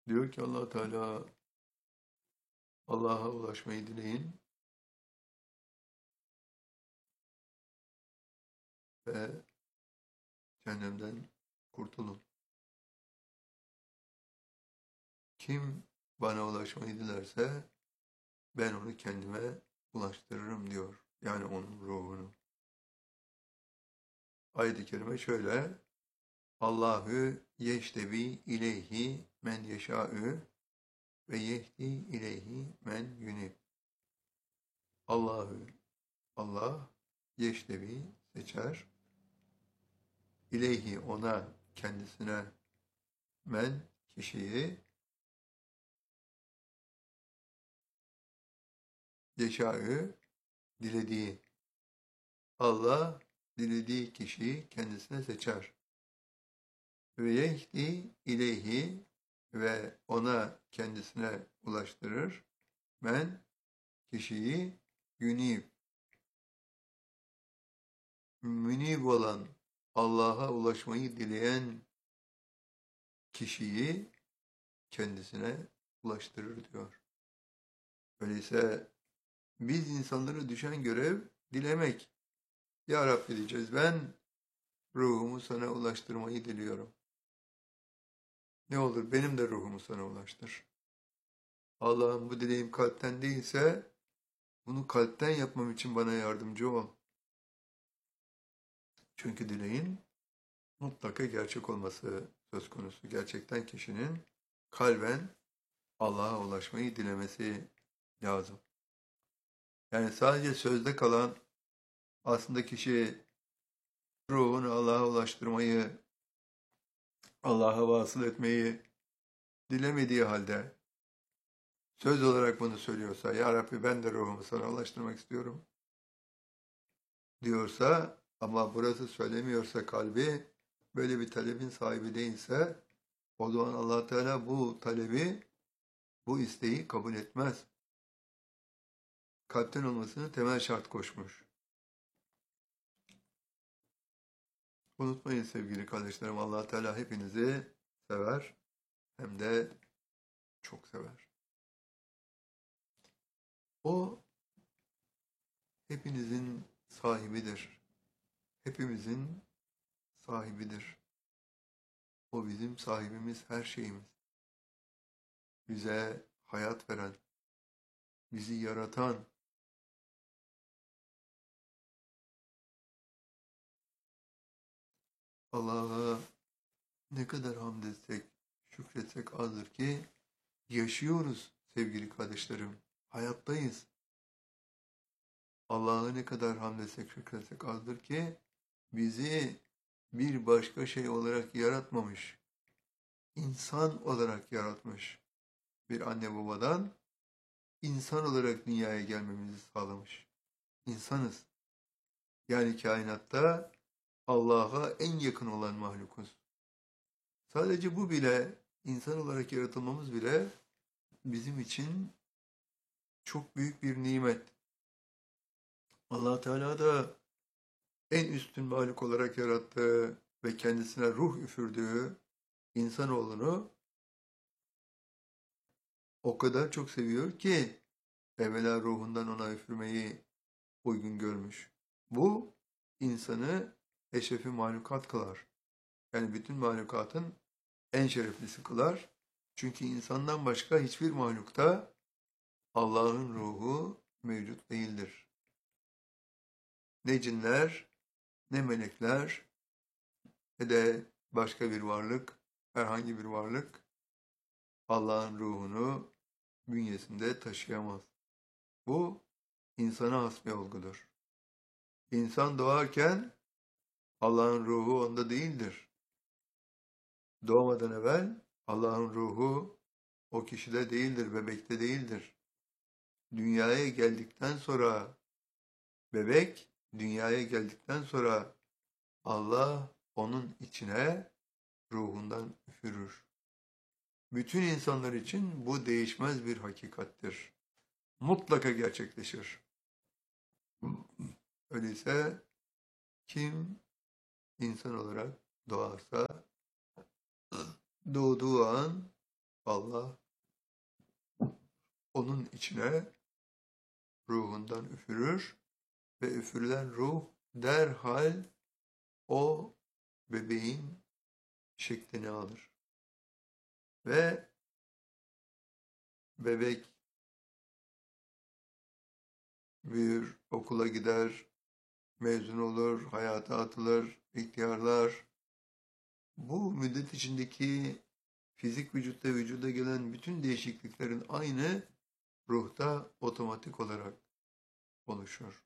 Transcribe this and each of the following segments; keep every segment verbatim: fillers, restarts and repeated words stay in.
Diyor ki Allah Teala Allah'a ulaşmayı dileyin ve cehennemden kurtulun. Kim bana ulaşmayı dilerse ben onu kendime ulaştırırım diyor. Yani onun ruhunu. Ayet-i kerime şöyle: Allahu yeştebi ileyhi men yeşâ'ü ve yehdi ileyhi men yunib. Allahu Allah yeştebi seçer, ileyhi ona, kendisine, men kişiyi, yeşâ'ü dilediği. Allah dilediği kişiyi kendisine seçer. Ve yehdi ileyhi ve ona, kendisine ulaştırır. Men kişiyi yunib, münib olan, Allah'a ulaşmayı dileyen kişiyi kendisine ulaştırır diyor. Öyleyse biz insanlara düşen görev dilemek. Ya Rabbi diyeceğiz, ben ruhumu sana ulaştırmayı diliyorum. Ne olur benim de ruhumu sana ulaştır. Allah'ım bu dileğim kalpten değilse bunu kalpten yapmam için bana yardımcı ol. Çünkü dileğin mutlaka gerçek olması söz konusu. Gerçekten kişinin kalben Allah'a ulaşmayı dilemesi lazım. Yani sadece sözde kalan, aslında kişi ruhunu Allah'a ulaştırmayı, Allah'a vasıl etmeyi dilemediği halde söz olarak bunu söylüyorsa, Ya Rabbi ben de ruhumu sana ulaştırmak istiyorum diyorsa ama burası söylemiyorsa, kalbi böyle bir talebin sahibi değilse, o zaman Allah Teala bu talebi, bu isteği kabul etmez. Kalpten olmasını temel şart koşmuş. Unutmayın sevgili kardeşlerim, Allah Teala hepinizi sever, hem de çok sever. O hepinizin sahibidir. Hepimizin sahibidir. O bizim sahibimiz, her şeyimiz. Bize hayat veren, bizi yaratan, Allah'a ne kadar hamd etsek, şükretsek azdır ki yaşıyoruz sevgili kardeşlerim. Hayattayız. Allah'a ne kadar hamd etsek, şükretsek azdır ki bizi bir başka şey olarak yaratmamış. İnsan olarak yaratmış. Bir anne babadan insan olarak dünyaya gelmemizi sağlamış. İnsanız. Yani kainatta Allah'a en yakın olan mahlukuz. Sadece bu bile, insan olarak yaratılmamız bile bizim için çok büyük bir nimet. Allah Teala da en üstün mahluk olarak yarattığı ve kendisine ruh üfürdüğü insanoğlunu o kadar çok seviyor ki evvela ruhundan ona üfürmeyi uygun görmüş. Bu insanı eşrefi mahlukat kılar. Yani bütün mahlukatın en şereflisi kılar. Çünkü insandan başka hiçbir mahlukta Allah'ın ruhu mevcut değildir. Ne cinler, ne melekler, ne de başka bir varlık, herhangi bir varlık Allah'ın ruhunu bünyesinde taşıyamaz. Bu insana has bir olgudur. İnsan doğarken Allah'ın ruhu onda değildir. Doğmadan evvel Allah'ın ruhu o kişide değildir, bebekte değildir. Dünyaya geldikten sonra, bebek dünyaya geldikten sonra Allah onun içine ruhundan üfürür. Bütün insanlar için bu değişmez bir hakikattir. Mutlaka gerçekleşir. Öyleyse kim insan olarak doğarsa doğduğu an Allah onun içine ruhundan üfürür ve üfürülen ruh derhal o bebeğin şeklini alır. Ve bebek büyür, okula gider, mezun olur, hayata atılır, ihtiyarlar. Bu müddet içindeki fizik vücutta vücuda gelen bütün değişikliklerin aynı ruhta otomatik olarak oluşur.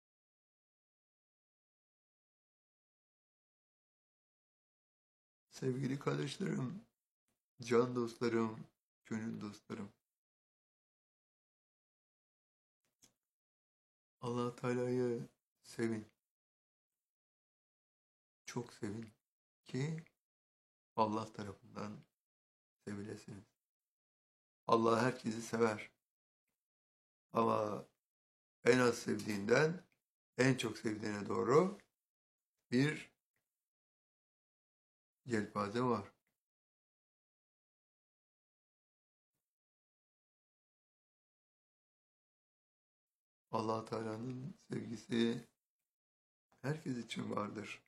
Sevgili kardeşlerim, can dostlarım, gönül dostlarım. Allah Teala'yı sevin. Çok sevin ki Allah tarafından sevilesiniz. Allah herkesi sever. Ama en az sevdiğinden en çok sevdiğine doğru bir yelpaze var. Allah Teala'nın sevgisi herkes için vardır.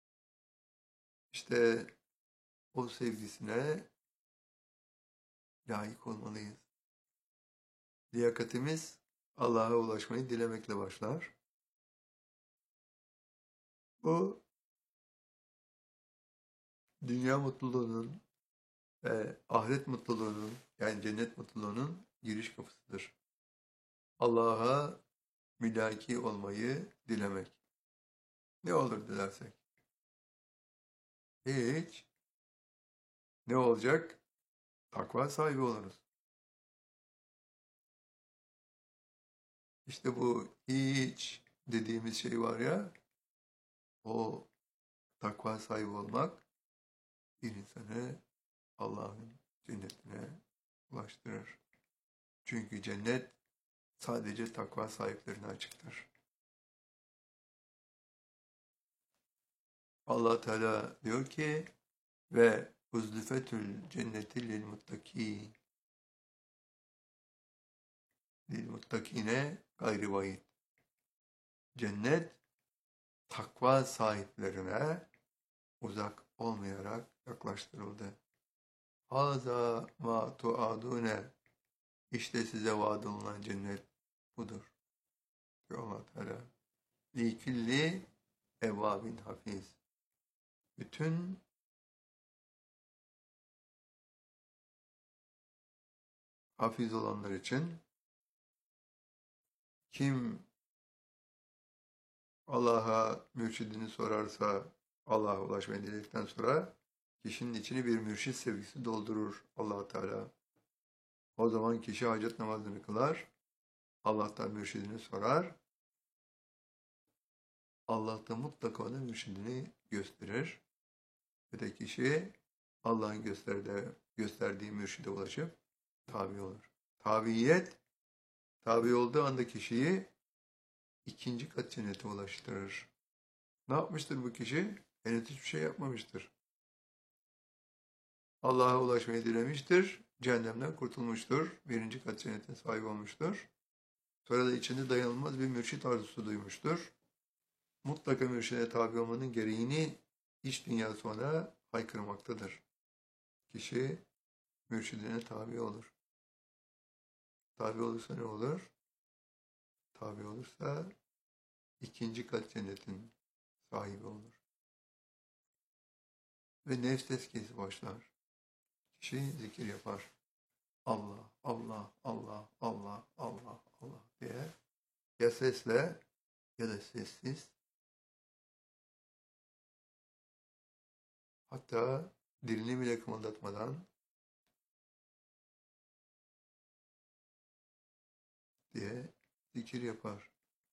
İşte o sevgisine layık olmalıyız. Liyakatimiz Allah'a ulaşmayı dilemekle başlar. Bu dünya mutluluğunun ve ahiret mutluluğunun yani cennet mutluluğunun giriş kapısıdır. Allah'a mülaki olmayı dilemek. Ne olur dilersek? Hiç. Ne olacak? Takva sahibi oluruz. İşte bu hiç dediğimiz şey var ya, o takva sahibi olmak bir insanı Allah'ın cennetine ulaştırır. Çünkü cennet sadece takva sahiplerine açıktır. Allah Teala diyor ki ve uzlifetül cenneti lil muttaki lil muttakine gayri vaid. Cennet takva sahiplerine uzak olmayarak yaklaştırıldı. Haza ma tuadune, işte size vaad olunan cennet budur diyor Allah Teala. Likilli evvabin hafiz. Bütün hafiz olanlar için kim Allah'a mürşidini sorarsa Allah'a ulaşmayı diledikten sonra kişinin içini bir mürşit sevgisi doldurur Allah Teala. O zaman kişi hacet namazını kılar, Allah'tan mürşidini sorar, Allah da mutlaka ona mürşidini gösterir. Ve de kişi Allah'ın gösterdiği, gösterdiği mürşide ulaşıp tabi olur. Tabiyet, tabi olduğu anda kişiyi ikinci kat cennete ulaştırır. Ne yapmıştır bu kişi? Henüz hiçbir şey yapmamıştır. Allah'a ulaşmayı dilemiştir, cehennemden kurtulmuştur, birinci kat cennetin sahibi olmuştur. Sonra da içinde dayanılmaz bir mürşit arzusu duymuştur. Mutlaka mürşide tabi olmanın gereğini iç dünyası ona haykırmaktadır. Kişi mürşidine tabi olur. Tabi olursa ne olur? Tabi olursa ikinci kat cennetin sahibi olur. Ve nefs tezkiyesi başlar. Kişi zikir yapar. Allah, Allah, Allah, Allah, Allah, Allah diye ya sesle ya da sessiz, hatta dilini bile kımıldatmadan diye zikir yapar.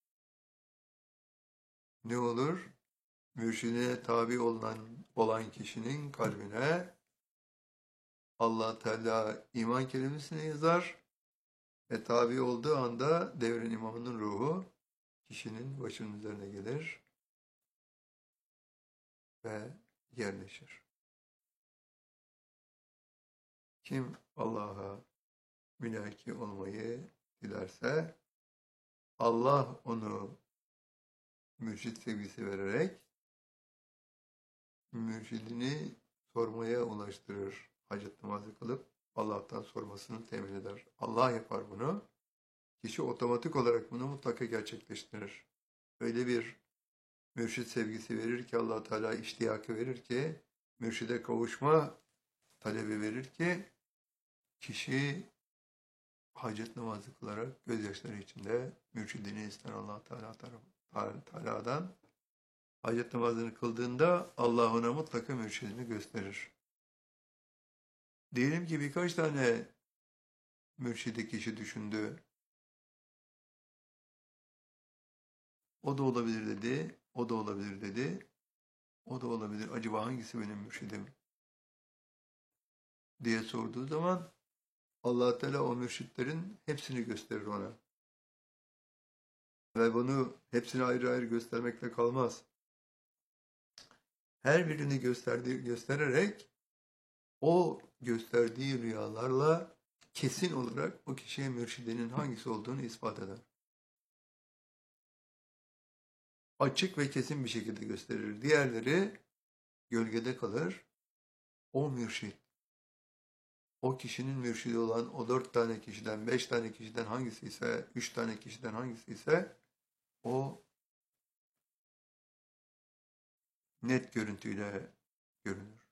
Ne olur? Mürşidine tabi olan, olan kişinin kalbine Allah Teala iman kelimesini yazar ve tabi olduğu anda devrin imamının ruhu kişinin başının üzerine gelir ve yerleşir. Kim Allah'a münaki olmayı dilerse Allah onu mürşit sevgisi vererek mürşidini sormaya ulaştırır. Hacet namazı kılıp Allah'tan sormasını temin eder. Allah yapar bunu. Kişi otomatik olarak bunu mutlaka gerçekleştirir. Öyle bir mürşit sevgisi verir ki Allah Teala iştiyakı verir ki mürşide kavuşma talebi verir ki kişi hacet namazı kılarak gözyaşları içinde mürşidini ister Allah Teala tarafı, Teala'dan. Hacet namazını kıldığında Allah ona mutlaka mürşidini gösterir. Diyelim ki birkaç tane mürşidi kişi düşündü. O da olabilir dedi, o da olabilir dedi, o da olabilir. Acaba hangisi benim mürşidim? Diye sorduğu zaman Allah Teala o mürşitlerin hepsini gösterir ona. Ve bunu hepsini ayrı ayrı göstermekle kalmaz. Her birini gösterdiği, göstererek o gösterdiği rüyalarla kesin olarak o kişiye mürşidinin hangisi olduğunu ispat eder. Açık ve kesin bir şekilde gösterir. Diğerleri gölgede kalır. O mürşit, o kişinin mürşidi olan o dört tane kişiden, beş tane kişiden hangisi ise, üç tane kişiden hangisi ise o net görüntüyle görünür.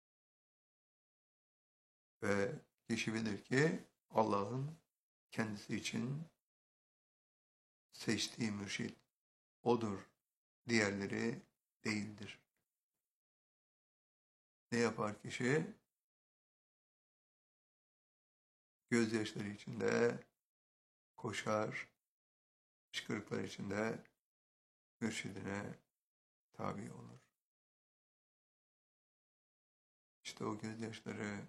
Ve kişi bilir ki Allah'ın kendisi için seçtiği mürşit odur. Diğerleri değildir. Ne yapar kişi? Gözyaşları içinde koşar, hıçkırıklar içinde mürşidine tabi olur. İşte o gözyaşları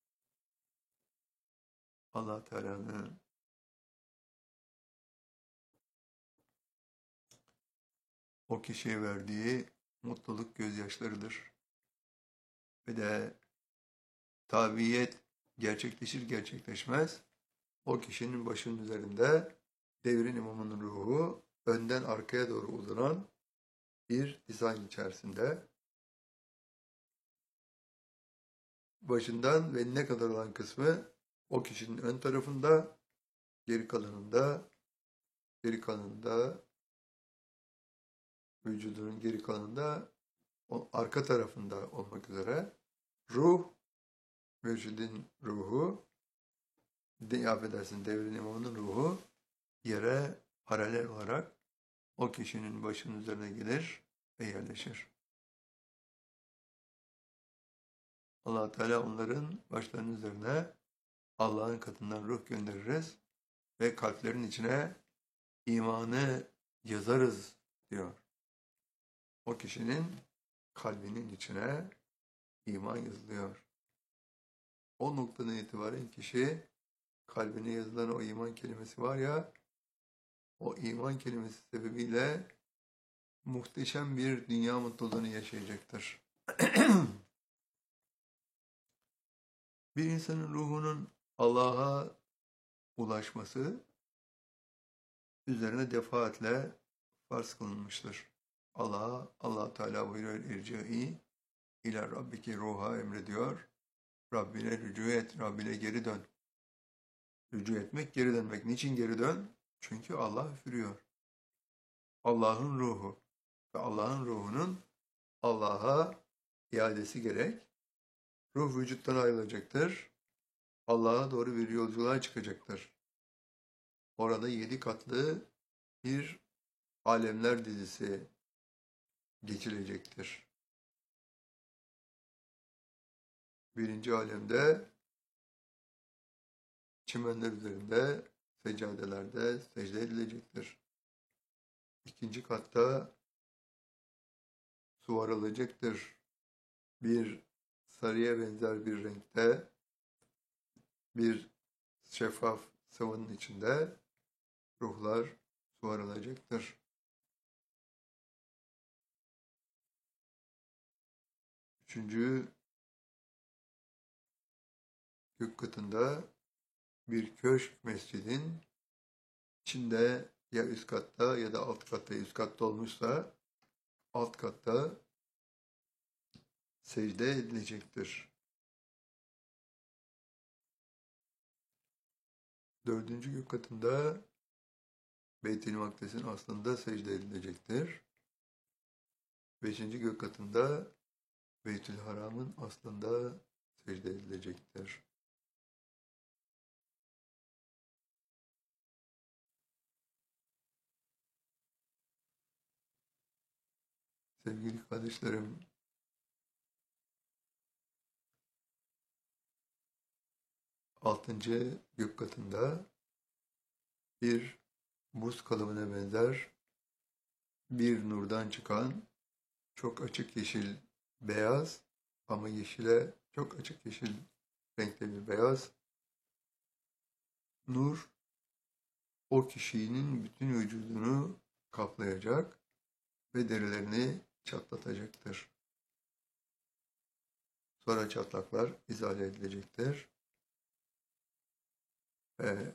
Allah Teala'nın o kişiye verdiği mutluluk gözyaşlarıdır. Ve de tabiyet gerçekleşir gerçekleşmez o kişinin başının üzerinde devrin imamının ruhu önden arkaya doğru uzanan bir dizayn içerisinde başından ve ne kadar olan kısmı o kişinin ön tarafında, geri kalanında, geri kalanında, vücudunun geri kalanında, o arka tarafında olmak üzere ruh, mürşidin ruhu, de, affedersin devrin imamının ruhu yere paralel olarak o kişinin başının üzerine gelir ve yerleşir. Allah Teala onların başlarının üzerine Allah'ın katından ruh göndeririz ve kalplerin içine imanı yazarız diyor. O kişinin kalbinin içine iman yazılıyor. O noktadan itibaren kişi kalbine yazılan o iman kelimesi var ya, o iman kelimesi sebebiyle muhteşem bir dünya mutluluğunu yaşayacaktır. Bir insanın ruhunun Allah'a ulaşması üzerine defaatle farz kılınmıştır. Allah'a, Allah Teala buyuruyor, irci'i ila rabbiki ruha emrediyor. Rabbine rücu et, Rabbine geri dön. Rücu etmek, geri dönmek. Niçin geri dön? Çünkü Allah üfürüyor. Allah'ın ruhu ve Allah'ın ruhunun Allah'a iadesi gerek. Ruh vücuttan ayrılacaktır. Allah'a doğru bir yolculuğa çıkacaktır. Orada yedi katlı bir alemler dizisi geçilecektir. Birinci alemde çimenler üzerinde, seccadelerde secde edilecektir. İkinci katta su arılacaktır. Bir sarıya benzer bir renkte bir şeffaf sıvının içinde ruhlar su arılacaktır. Üçüncü gök katında bir köşk mescidin içinde ya üst katta ya da alt katta, üst katta olmuşsa alt katta secde edilecektir. Dördüncü gök katında Beyt-i Makdes'in aslında secde edilecektir. Beşinci gök katında Beytül Haram'ın aslında secde edilecektir. Sevgili kardeşlerim, altıncı gök katında bir buz kalıbına benzer bir nurdan çıkan çok açık yeşil beyaz ama yeşile çok açık yeşil renkte bir beyaz nur o kişinin bütün vücudunu kaplayacak ve derilerini çatlatacaktır. Sonra çatlaklar izale edilecektir. Ve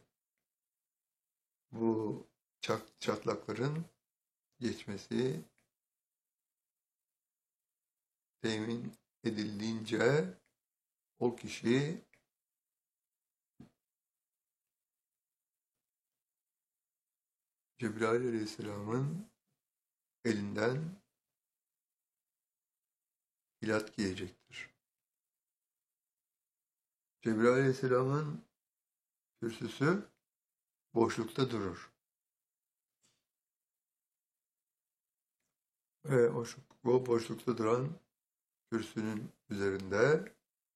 bu çatlakların geçmesi temin edildiğince o kişi Cebrail Aleyhisselam'ın elinden hilat giyecektir. Cebrail Aleyhisselam'ın kürsüsü boşlukta durur. Ve o, o boşlukta duran kürsünün üzerinde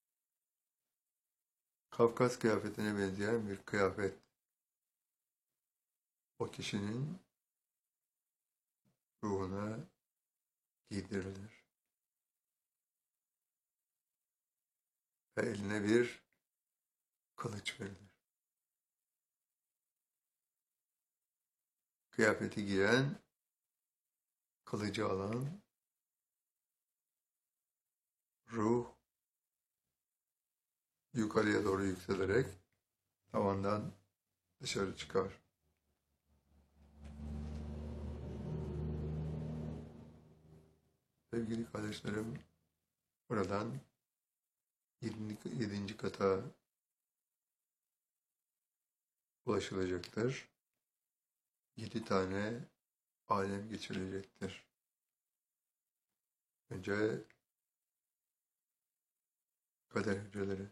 Kafkas kıyafetine benzeyen bir kıyafet o kişinin ruhuna giydirilir. Ve eline bir kılıç verilir. Kıyafeti giyen, kılıcı alan ruh yukarıya doğru yükselerek tavandan dışarı çıkar. Sevgili kardeşlerim, buradan yedinci kata ulaşılacaktır. Yedi tane alem geçirilecektir. Önce kader hücreleri.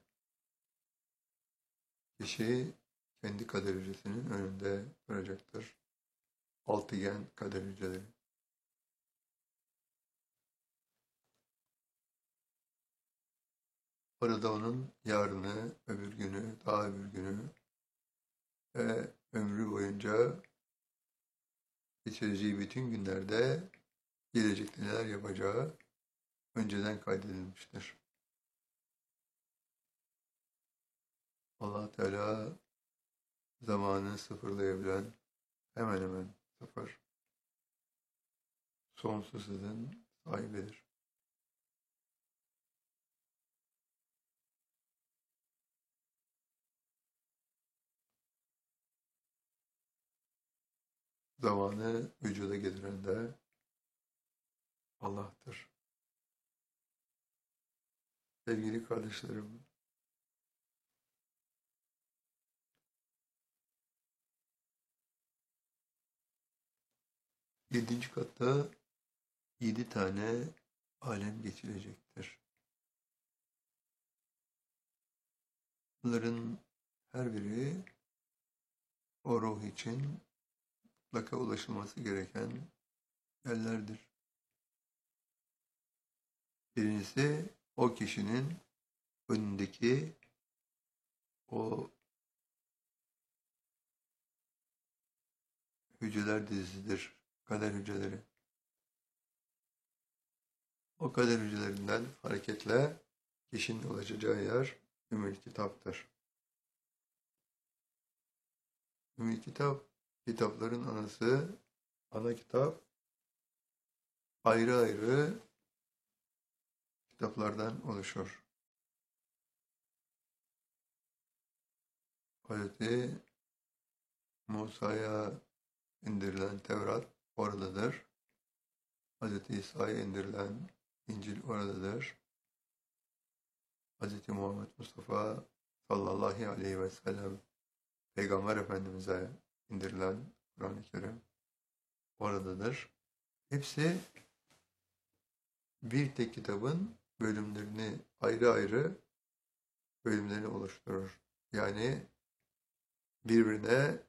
Kişi kendi kader hücresinin önünde duracaktır. Altıgen kader hücreleri. Orada onun yarını, öbür günü, daha öbür günü ve ömrü boyunca geçireceği bütün günlerde gelecekte neler yapacağı önceden kaydedilmiştir. Allah Teala zamanı sıfırlayabilen, hemen hemen sıfır, sonsuz hızın sahibidir. Zamanı vücuda getiren de Allah'tır. Sevgili kardeşlerim, yedinci katta yedi tane alem geçirecektir. Bunların her biri o ruh için mutlaka ulaşılması gereken yerlerdir. Birincisi o kişinin önündeki o hücreler dizisidir, kader hücreleri. O kader hücrelerinden hareketle kişinin ulaşacağı yer Ümmül Kitap'tır. Ümmül Kitap, kitapların anası, ana kitap ayrı ayrı kitaplardan oluşur. Hazreti Musa'ya indirilen Tevrat oradadır. Hazreti İsa'ya indirilen İncil oradadır. Hazreti Muhammed Mustafa sallallahu aleyhi ve sellem Peygamber Efendimiz'e indirilen Kur'an-ı Kerim oradadır. Hepsi bir tek kitabın bölümlerini ayrı ayrı bölümlerini oluşturur. Yani birbirine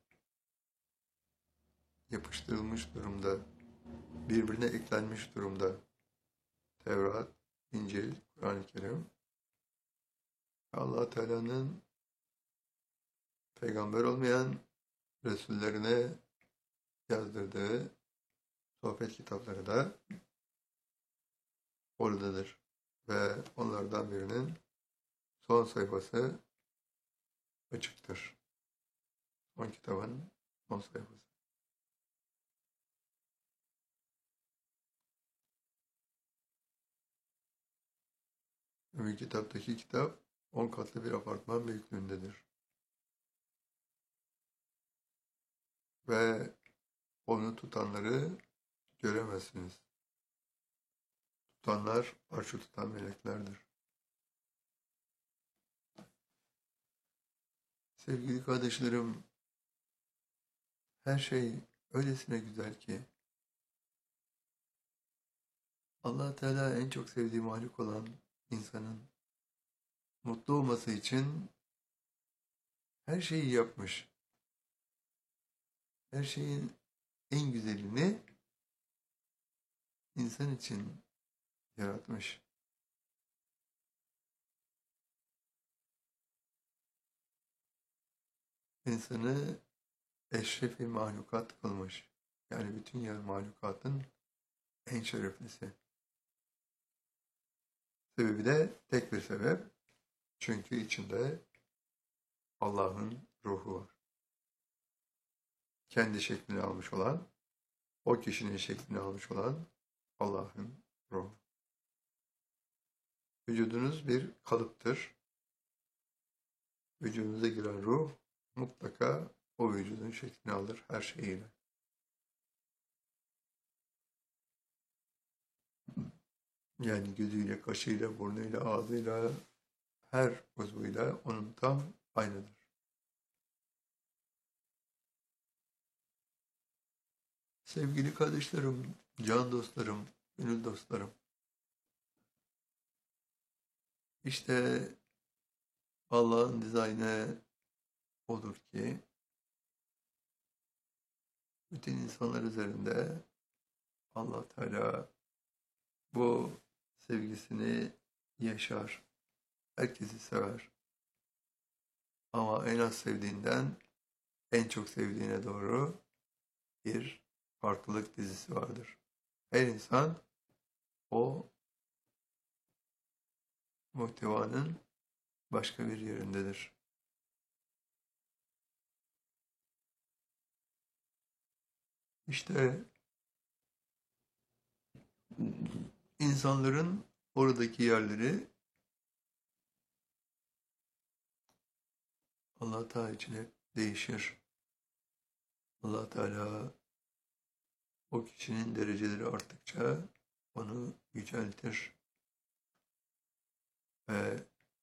yapıştırılmış durumda, birbirine eklenmiş durumda. Tevrat, İncil, Kur'an-ı Kerim. Allah Teala'nın peygamber olmayan Resullerine yazdırdığı sohbet kitapları da oradadır. Ve onlardan birinin son sayfası açıktır. Son kitabın son sayfası. Öbür kitaptaki kitap on katlı bir apartman büyüklüğündedir. Ve onu tutanları göremezsiniz. Tutanlar arşı tutan meleklerdir. Sevgili kardeşlerim, her şey öylesine güzel ki Allah Teala en çok sevdiği mahluk olan insanın mutlu olması için her şeyi yapmış. Her şeyin en güzelini insan için yaratmış. İnsanı eşrefi mahlukat kılmış. Yani bütün yer mahlukatın en şereflisi. Sebebi de tek bir sebep. Çünkü içinde Allah'ın ruhu var. Kendi şeklini almış olan, o kişinin şeklini almış olan Allah'ın ruhu. Vücudunuz bir kalıptır. Vücudunuza giren ruh mutlaka o vücudun şeklini alır her şeyiyle. Yani gözüyle, kaşıyla, burnuyla, ağzıyla, her uzvuyla onun tam aynıdır. Sevgili kardeşlerim, can dostlarım, gönül dostlarım. İşte Allah'ın dizaynı odur ki bütün insanlar üzerinde Allah Teala bu sevgisini yaşar. Herkesi sever. Ama en az sevdiğinden en çok sevdiğine doğru bir farklılık dizisi vardır. Her insan o muhtevanın başka bir yerindedir. İşte insanların oradaki yerleri Allah Teala için hep değişir. Allah Teala o kişinin dereceleri arttıkça onu yüceltir ve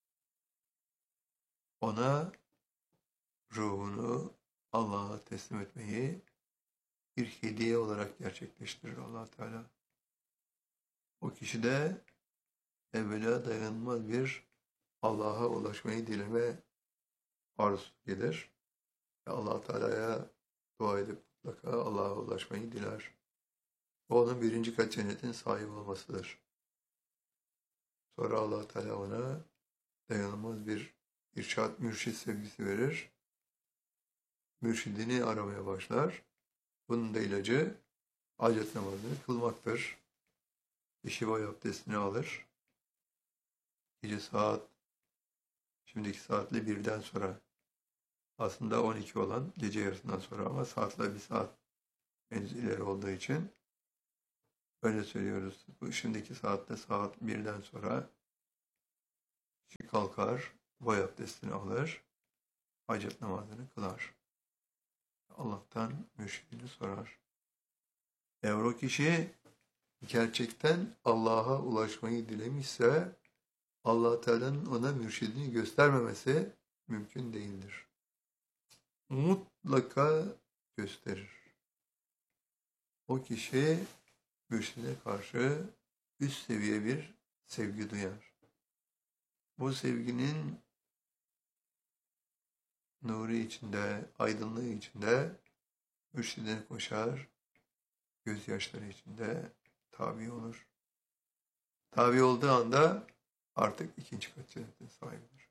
ona ruhunu Allah'a teslim etmeyi bir hediye olarak gerçekleştirir Allah Teala. O kişi de evvela dayanılmaz bir Allah'a ulaşmayı dileme arzusu gelir. Allah Teala'ya dua edip mutlaka Allah'a ulaşmayı diler. O onun birinci kat cennetin sahibi olmasıdır. Sonra Allah Teala ona dayanılmaz bir irşad, mürşit sevgisi verir. Mürşidini aramaya başlar. Bunun da ilacı hacet namazını kılmaktır. Şiva abdestini alır. Gece saat, şimdiki saatle birden sonra, aslında on iki olan gece yarısından sonra ama saatle bir saat henüz ileri olduğu için öyle söylüyoruz. Bu şimdiki saatte saat birden sonra kişi kalkar, boy abdestini alır. hacet namazını kılar. Allah'tan mürşidini sorar. Eğer o kişi gerçekten Allah'a ulaşmayı dilemişse Allah Teala'nın ona mürşidini göstermemesi mümkün değildir. Mutlaka gösterir. O kişi mürşide karşı üst seviye bir sevgi duyar. Bu sevginin nuru içinde, aydınlığı içinde mürşidine koşar, gözyaşları içinde tabi olur. Tabi olduğu anda artık ikinci kat cennetin sahibidir.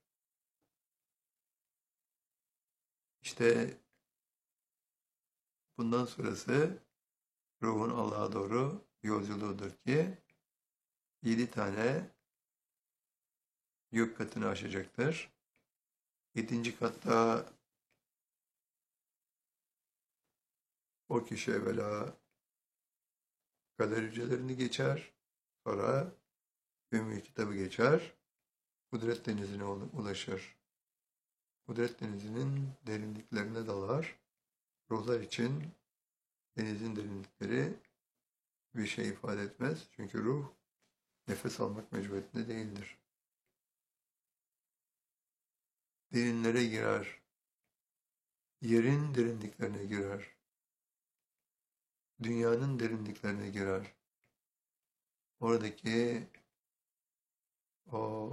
İşte bundan sonrası ruhun Allah'a doğru yolculuğudur ki yedi tane gök katını aşacaktır. Yedinci katta o kişi evvela kader hücrelerini geçer, sonra Ümmü kitabı geçer, Kudret denizine ulaşır. Kudret denizinin derinliklerine dalar. Ruhlar için denizin derinlikleri bir şey ifade etmez. Çünkü ruh nefes almak mecburiyetinde değildir. Derinlere girer. Yerin derinliklerine girer. Dünyanın derinliklerine girer. Oradaki o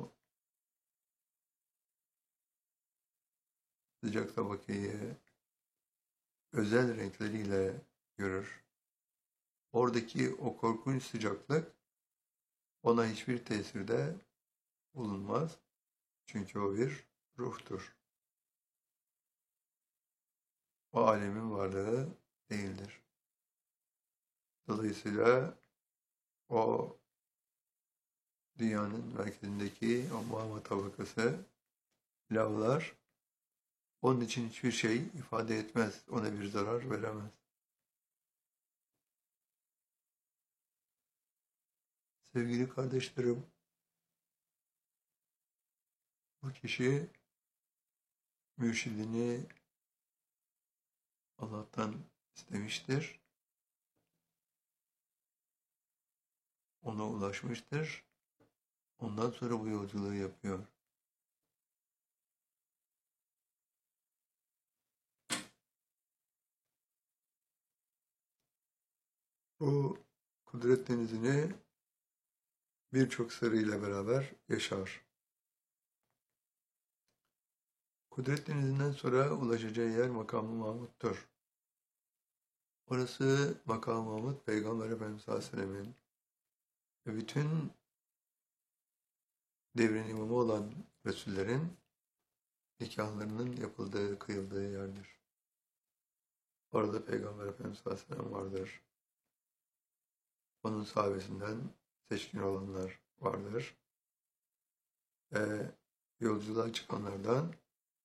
sıcak tabakayı özel renkleriyle görür. Oradaki o korkunç sıcaklık ona hiçbir tesirde bulunmaz. Çünkü o bir ruhtur. O alemin varlığı değildir. Dolayısıyla o dünyanın merkezindeki o mağma tabakası, lavlar onun için hiçbir şey ifade etmez. Ona bir zarar veremez. Sevgili kardeşlerim, bu kişi mürşidini Allah'tan istemiştir. Ona ulaşmıştır. Ondan sonra bu yolculuğu yapıyor. Bu kudret denizini birçok sırrıyla beraber yaşar. Kudret denizinden sonra ulaşacağı yer Makam-ı Mahmud'dur. Orası Makam-ı Mahmud, Peygamber Efendimiz sallallahu aleyhi ve sellem'in ve bütün devrin imamı olan Resullerin nikahlarının yapıldığı, kıyıldığı yerdir. Orada Peygamber Efendimiz sallallahu aleyhi ve sellem vardır. Onun sahabesinden seçkin olanlar vardır. Ve yolculuğa çıkanlardan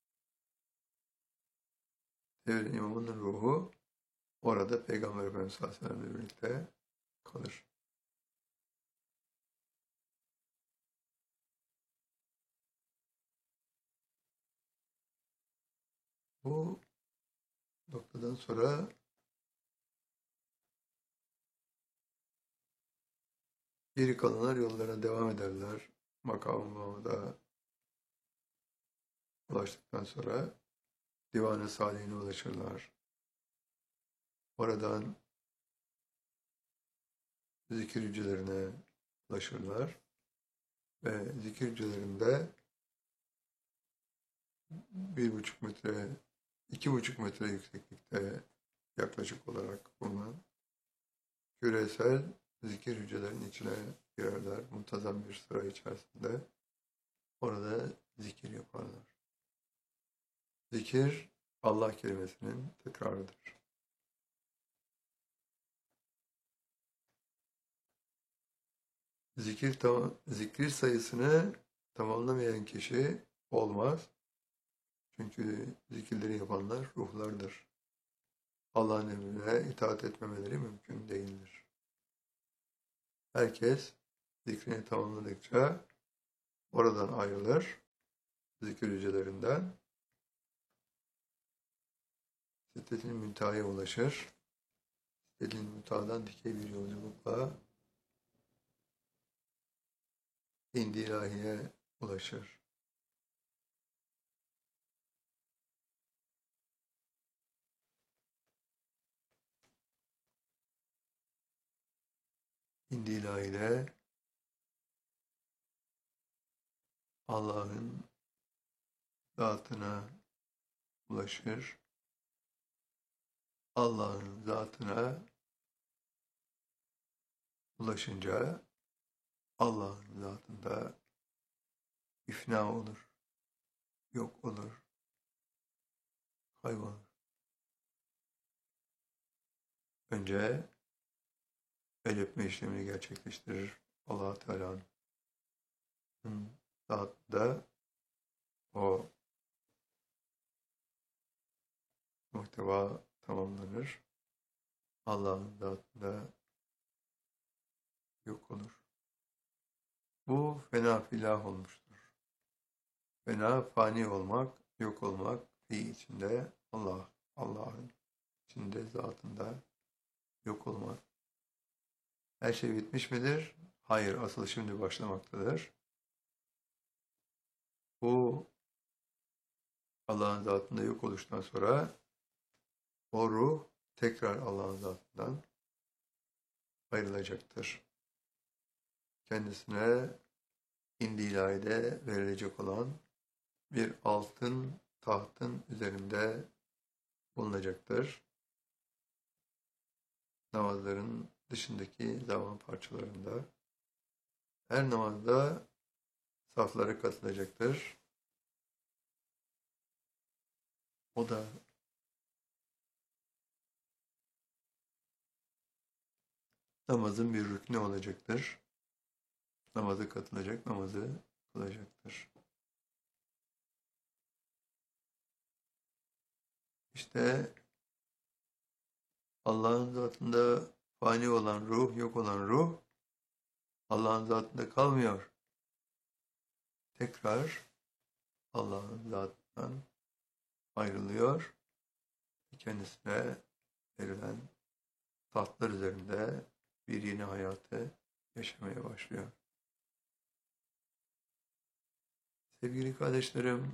devrin imamının ruhu orada Peygamber Efendimiz sallallahu aleyhi ve sellem'le birlikte kalır. Bu noktadan sonra geri kalanlar yollarına devam ederler. Makam-ı Mahmud'a ulaştıktan sonra Divan-ı Salihine ulaşırlar. Oradan zikir hücrelerine ulaşırlar. Ve zikir hücrelerinde bir buçuk metre, iki buçuk metre yükseklikte yaklaşık olarak bulunan küresel zikir hücrelerinin içine girerler. Muntazam bir sıra içerisinde orada zikir yaparlar. Zikir Allah kelimesinin tekrarıdır. Zikir, tam, zikir sayısını tamamlamayan kişi olmaz. Çünkü zikirleri yapanlar ruhlardır. Allah'ın emrine itaat etmemeleri mümkün değildir. Herkes zikrini tamamladıkça oradan ayrılır, zikir hücrelerinden Siddetil müntehaya ulaşır. Siddetil müntehadan dikey bir yolculukla indi ilahiye ulaşır. İndi ilahide Allah'ın zatına ulaşır. Allah'ın zatına ulaşınca Allah'ın zatında ifna olur, yok olur, kaybolur. Önce el öpme işlemini gerçekleştirir Allah-u Teala'nın zatında o muhteva tamamlanır. Allah'ın zatında yok olur. Bu fena filah olmuştur. Fena fani olmak, yok olmak, fi içinde Allah, Allah'ın içinde zatında yok olmak. Her şey bitmiş midir? Hayır, asıl şimdi başlamaktadır. Bu Allah'ın zatında yok oluştan sonra o ruh tekrar Allah'ın zatından ayrılacaktır. Kendisine indi ilahide verilecek olan bir altın tahtın üzerinde bulunacaktır. Namazların dışındaki zaman parçalarında her namazda saflara katılacaktır. O da namazın bir rüknü olacaktır. Namaza katılacak, namazı kılacaktır. İşte Allah'ın zatında fani olan ruh, yok olan ruh, Allah'ın zatında kalmıyor. Tekrar Allah'ın zatından ayrılıyor. Kendisine verilen tahtlar üzerinde bir yeni hayatı yaşamaya başlıyor. Sevgili kardeşlerim,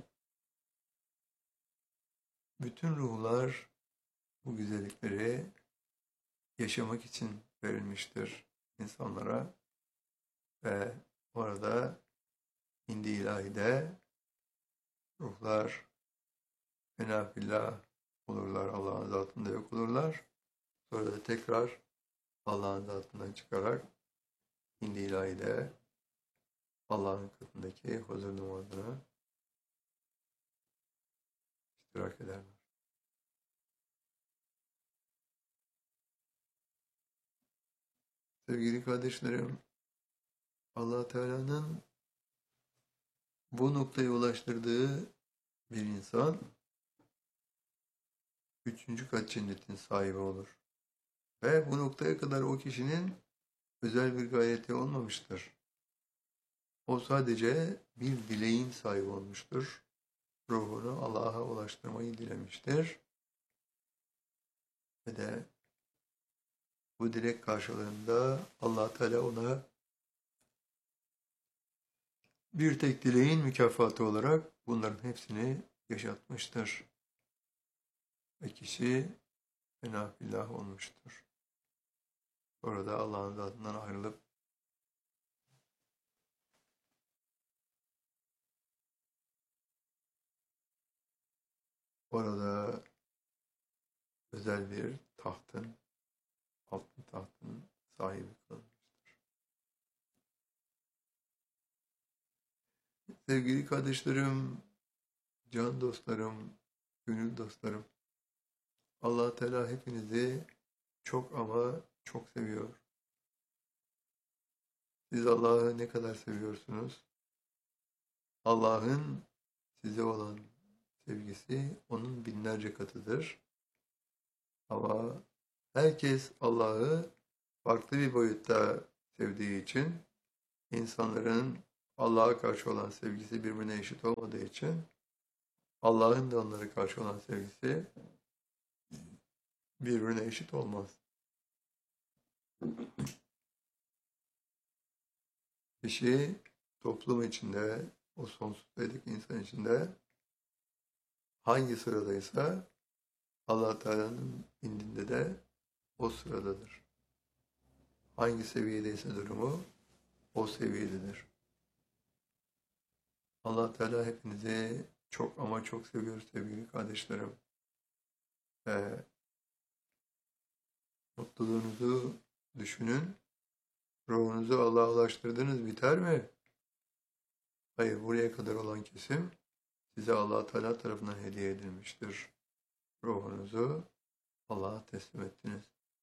bütün ruhlar bu güzellikleri yaşamak için verilmiştir insanlara ve orada indi ilahide ruhlar fena fillah olurlar, Allah'ın zatında yok olurlar. Sonra da tekrar Allah'ın zatından çıkarak indi ilahide Allah'ın katındaki huzur namazına iştirak ederler. Sevgili kardeşlerim, Allah Teala'nın bu noktaya ulaştırdığı bir insan üçüncü kat cennetin sahibi olur. Ve bu noktaya kadar o kişinin özel bir gayreti olmamıştır. O sadece bir dileğin sahibi olmuştur. Ruhunu Allah'a ulaştırmayı dilemiştir. Ve de bu dilek karşılığında Allah Teala ona bir tek dileğin mükafatı olarak bunların hepsini yaşatmıştır. Ve kişi fena fillah olmuştur. Orada Allah'ın zatından ayrılıp orada özel bir tahtın, altın tahtın sahibi kılınmıştır. Sevgili kardeşlerim, can dostlarım, gönül dostlarım, Allah Teala hepinizi çok ama çok seviyor. Siz Allah'ı ne kadar seviyorsunuz? Allah'ın size olan sevgisi onun binlerce katıdır. Ama herkes Allah'ı farklı bir boyutta sevdiği için, insanların Allah'a karşı olan sevgisi birbirine eşit olmadığı için, Allah'ın da onlara karşı olan sevgisi birbirine eşit olmaz. Kişi toplum içinde, o sonsuz sayıdaki insan içinde hangi sıradaysa Allah Teala'nın indinde de o sıradadır. Hangi seviyedeyse durumu o seviyededir. Allah Teala hepinizi çok ama çok seviyor sevgili kardeşlerim. Ve mutluluğunuzu düşünün. Ruhunuzu Allah'a ulaştırdınız, biter mi? Hayır, buraya kadar olan kesim size Allah Teala tarafından hediye edilmiştir. Ruhunuzu Allah'a teslim ettiniz.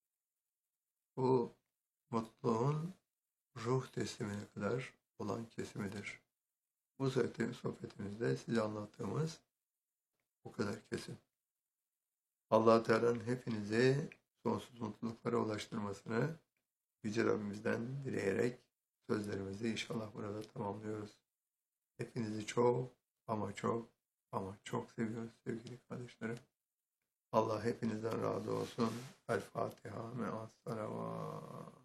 Bu mutluluğun ruh teslimine kadar olan kesimidir. Bu sohbetimizde size anlattığımız bu kadar kesim. Allah Teala'nın hepinizi sonsuz mutluluklara ulaştırmasını Yüce Rabbimizden dileyerek sözlerimizi inşallah burada tamamlıyoruz. Hepinizi çok ama çok ama çok seviyoruz sevgili kardeşlerim. Allah hepinizden razı olsun. El Fatiha me'as salavat.